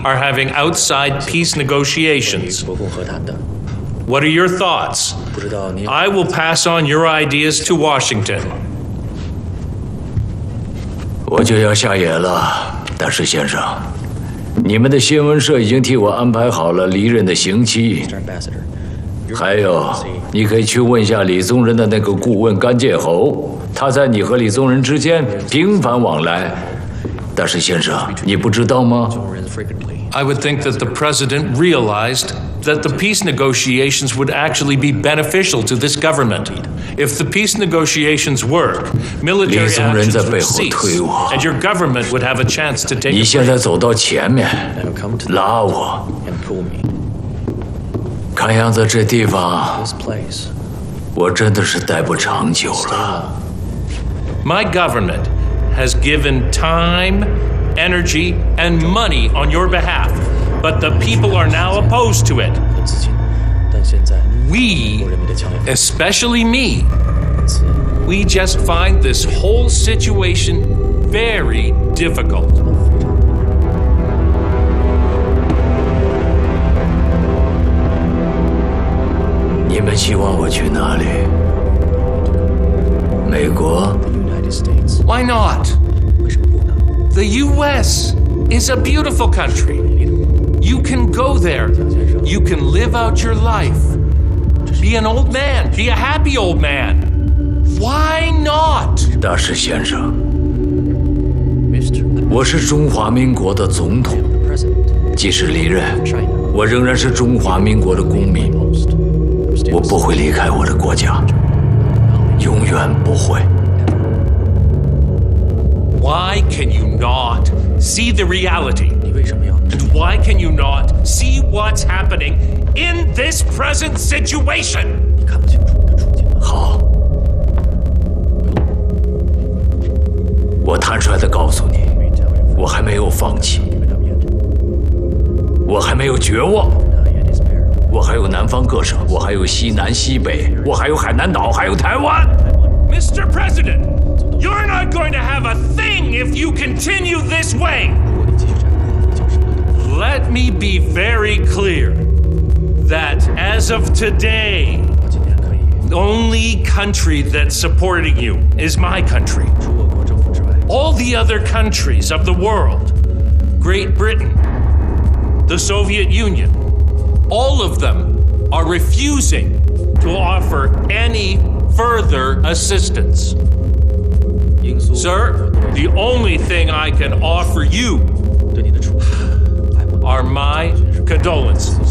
are having outside peace negotiations. What are your thoughts? I will pass on your ideas to Washington. 我就要下野了，大使先生。你们的新闻社已经替我安排好了离任的刑期。还有，你可以去问一下李宗仁的那个顾问甘介侯，他在你和李宗仁之间频繁往来。大使先生，你不知道吗？ I would think that the president realized that the peace negotiations would actually be beneficial to this government. If the peace negotiations work, military actions would cease, and your government would have a chance to take. 你现在走到前面，拉我。看样子这地方，我真的是待不长久了。 My government has given time, energy, and money on your behalf, but the people are now opposed to it. We, especially me, we just find this whole situation very difficult. 你们希望我去哪里？美国？ Why not? The U.S. is a beautiful country. You can go there. You can live out your life. Be an old man. Be a happy old man. Why not? 大使先生，我是中华民国的总统，即使离任，我仍然是中华民国的公民。我不会离开我的国家，永远不会。 Why can you not see the reality? And why can you not see what's happening in this present situation? 好，我坦率地告诉你，我还没有放弃，我还没有绝望，我还有南方各省，我还有西南、西北，我还有海南岛，还有台湾。 Mr. President, you're not going to have a thing if you continue this way. Let me be very clear that as of today, the only country that's supporting you is my country. All the other countries of the world, Great Britain, the Soviet Union, all of them are refusing to offer any further assistance. Sir, the only thing I can offer you are my condolences.